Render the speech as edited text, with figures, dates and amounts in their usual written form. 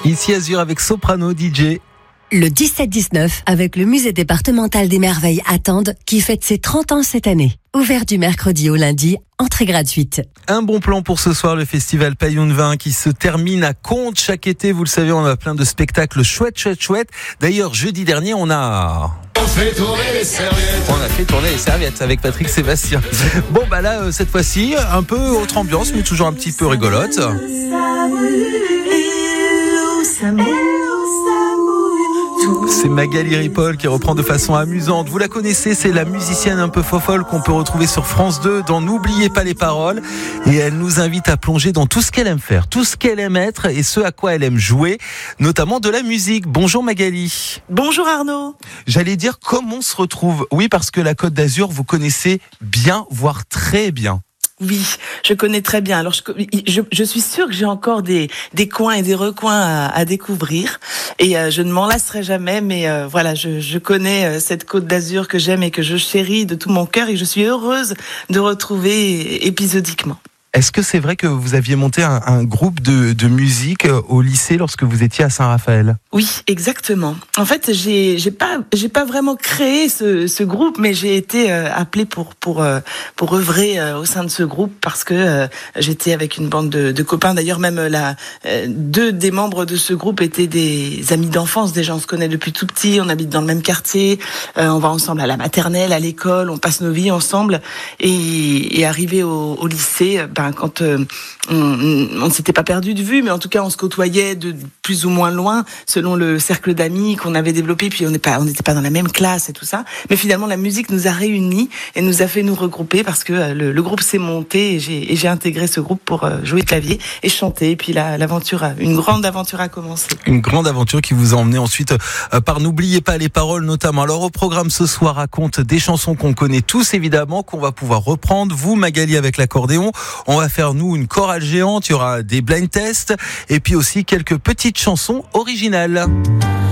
Ici Azur avec Soprano DJ. Le 17-19 avec le musée départemental des merveilles à Tende qui fête ses 30 ans cette année. Ouvert du mercredi au lundi, entrée gratuite. Un bon plan pour ce soir, le festival Paillon de Vin qui se termine à Contes chaque été. Vous le savez, on a plein de spectacles chouettes. D'ailleurs, jeudi dernier, on a fait tourner les serviettes avec Patrick Sébastien. Bon, bah là, cette fois-ci, un peu autre ambiance, mais toujours un petit peu rigolote. C'est Magali Ripoll qui reprend de façon amusante. Vous la connaissez, c'est la musicienne un peu fofolle qu'on peut retrouver sur France 2 dans N'oubliez pas les paroles. Et elle nous invite à plonger dans tout ce qu'elle aime faire, tout ce qu'elle aime être et ce à quoi elle aime jouer, notamment de la musique. Bonjour Magali. Bonjour Arnaud. J'allais dire comment on se retrouve. Oui, parce que la Côte d'Azur, vous connaissez bien, voire très bien. Oui, je connais très bien. Alors, je suis sûre que j'ai encore des coins et des recoins à découvrir. Et je ne m'en lasserai jamais. Mais voilà, je connais cette Côte d'Azur que j'aime et que je chéris de tout mon cœur. Et je suis heureuse de retrouver épisodiquement. Est-ce que c'est vrai que vous aviez monté un groupe de musique au lycée lorsque vous étiez à Saint-Raphaël ? Oui, exactement. En fait, j'ai pas vraiment créé ce groupe, mais j'ai été appelée pour œuvrer au sein de ce groupe parce que j'étais avec une bande de copains. D'ailleurs, même deux des membres de ce groupe étaient des amis d'enfance. Déjà, on se connaît depuis tout petit. On habite dans le même quartier. On va ensemble à la maternelle, à l'école. On passe nos vies ensemble. Et arrivé au lycée, quand on ne s'était pas perdu de vue, mais en tout cas on se côtoyait de plus ou moins loin selon le cercle d'amis qu'on avait développé, puis on n'était pas dans la même classe et tout ça, mais finalement la musique nous a réunis et nous a fait nous regrouper parce que le groupe s'est monté et j'ai intégré ce groupe pour jouer clavier et chanter, et puis une grande aventure a commencé. Une grande aventure qui vous a emmené ensuite par N'oubliez pas les paroles notamment. Alors au programme ce soir, raconte des chansons qu'on connaît tous évidemment, qu'on va pouvoir reprendre. Vous Magali avec l'accordéon, on va faire nous une chorale géante, il y aura des blind tests et puis aussi quelques petites chansons originales.